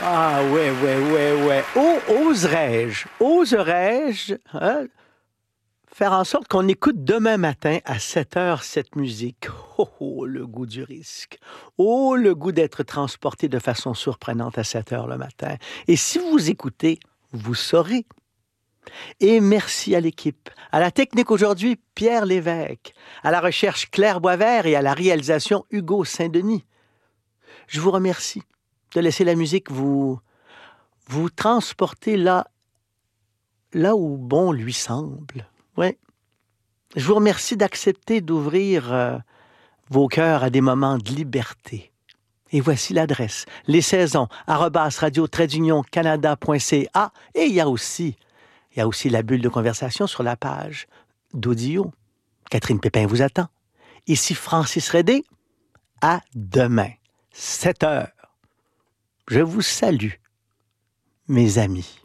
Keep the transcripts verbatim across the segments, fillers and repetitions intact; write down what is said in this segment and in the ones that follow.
Ah, ouais, ouais, ouais, ouais. Oh, oserais-je, oserais-je hein, faire en sorte qu'on écoute demain matin à sept heures cette musique? Oh, oh, le goût du risque. Oh, le goût d'être transporté de façon surprenante à sept heures le matin. Et si vous écoutez, vous saurez. Et merci à l'équipe. À la technique aujourd'hui, Pierre Lévesque. À la recherche, Claire Boisvert et à la réalisation, Hugo Saint-Denis. Je vous remercie de laisser la musique vous, vous transporter là, là où bon lui semble. Oui. Je vous remercie d'accepter d'ouvrir euh, vos cœurs à des moments de liberté. Et voici l'adresse, les saisons, arobase radio trait d'union canada point c a. Et il y a aussi, il y a aussi la bulle de conversation sur la page d'audio. Catherine Pépin vous attend. Ici Francis Redé. À demain, sept heures. Je vous salue, mes amis.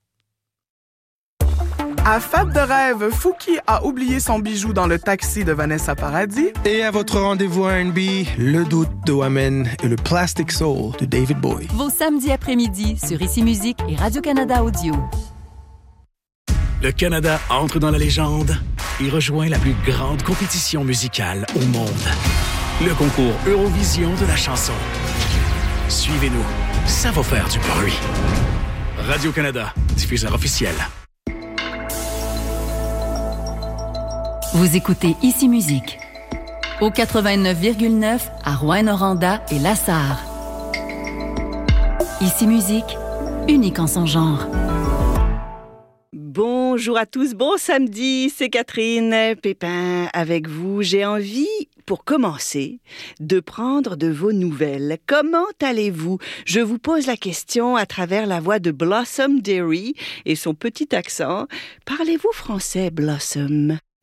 À Fête de rêve, Fouki a oublié son bijou dans le taxi de Vanessa Paradis. Et à votre rendez-vous R and B, Le Doute de Wamen et le Plastic Soul de David Bowie. Vos samedis après-midi sur Ici Musique et Radio-Canada Audio. Le Canada entre dans la légende et rejoint la plus grande compétition musicale au monde. Le concours Eurovision de la chanson. Suivez-nous, ça va faire du bruit. Radio-Canada, diffuseur officiel. Vous écoutez Ici Musique au quatre-vingt-neuf virgule neuf à Rouyn-Noranda et Lassar. Ici Musique, unique en son genre. Bonjour à tous, bon samedi, c'est Catherine Pépin avec vous. J'ai envie, pour commencer, de prendre de vos nouvelles. Comment allez-vous? Je vous pose la question à travers la voix de Blossom Dearie et son petit accent. Parlez-vous français, Blossom?